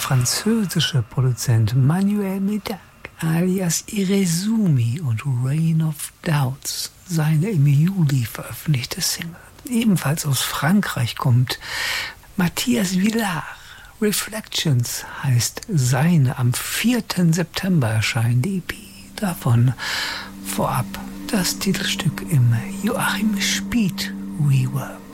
französische Produzent Manuel Medak alias Irezumi und Reign of Doubts, seine im Juli veröffentlichte Single. Ebenfalls aus Frankreich kommt Matthias Villard. Reflections heißt seine am 4. September erscheinende EP. Davon vorab das Titelstück im Joachim Spieth Rework.